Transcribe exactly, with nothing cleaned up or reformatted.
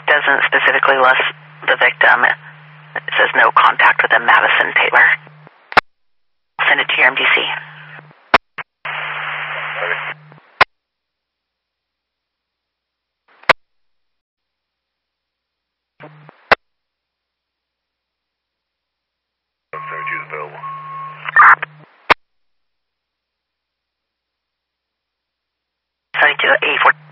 It doesn't specifically list the victim. It says no contact with a Madison Taylor. I'll send it to your M D C. Okay. seventy-two is available. seventy-two, eight four.